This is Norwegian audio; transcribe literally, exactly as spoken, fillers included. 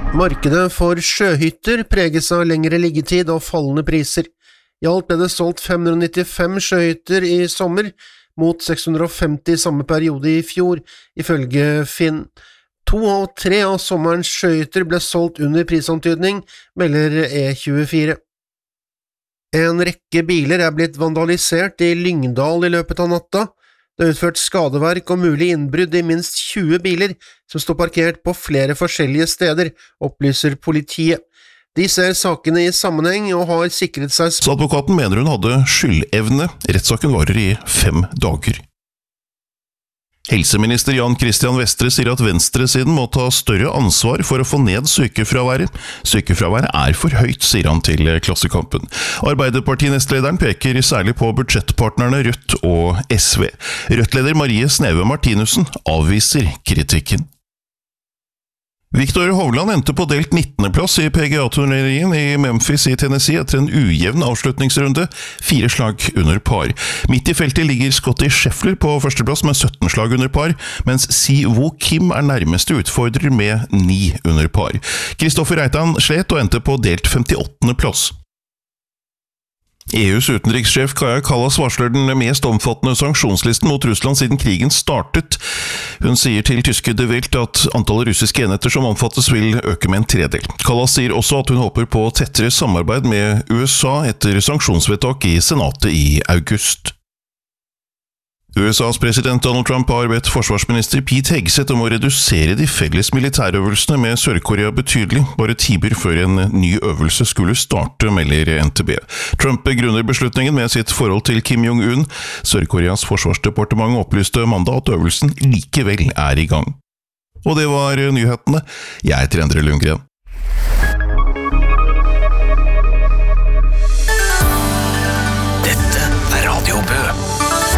Markedet for sjøhytter preges av lengre liggetid og fallende priser. I alt ble det solgt fem hundre nittifem sjøhytter i sommer, mot seks hundre femti i samme periode i fjor, ifølge Finn. To av tre av sommerens sjøhytter ble solgt under prisantydning, melder E tjuefire. En rekke biler er blitt vandalisert i Lyngdal i løpet av natta. Det er utført skadeverk og mulig innbrudd i minst tjue biler som står parkert på flere forskjellige steder, opplyser politiet. De ser sakene i sammenheng og har sikret seg... Så advokaten mener hun hadde skyldevne. Rettssaken varer i fem dager. Helseminister Jan Christian Vestre sier at venstresiden må ta større ansvar for å få ned sykefraværet. Sykefraværet er for høyt, sier han til Klassekampen. Arbeiderparti-nestlederen peker særlig på budsjettpartnerne Rødt og S V. Rødt-leder Marie Sneve Martinussen avviser kritikken. Victor Hovland endte på delt nittende plass i P G A-turneringen i Memphis i Tennessee etter en ujevn avslutningsrunde, fire slag under par. Midt i feltet ligger Scottie Scheffler på førsteplass med sytten slag under par, mens Si Woo Kim er nærmeste utfordrer med ni under par. Kristoffer Reitan slet og endte på delt femtiåttende plass. E U's utenrikssjef Kaja Kallas varsler den mest omfattende sanksjonslisten mot Russland siden krigen startet. Hun sier til tyske De Welt at antallet russiske enheter som omfattes vil øke med en tredel. Kallas sier også at hun håper på tettere samarbeid med U S A etter sanksjonsvedtak i senatet i august. U S A's president Donald Trump har bedt forsvarsminister Pete Hegseth om å redusere de felles militærøvelsene med Sør-Korea betydelig, bare timer før en ny øvelse skulle starte, melder N T B. Trump begrunner beslutningen med sitt forhold til Kim Jong-un. Sør-Koreas forsvarsdepartement opplyste mandag at øvelsen likevel er i gang. Og det var nyhetene. Jeg heter Endre Lundgren.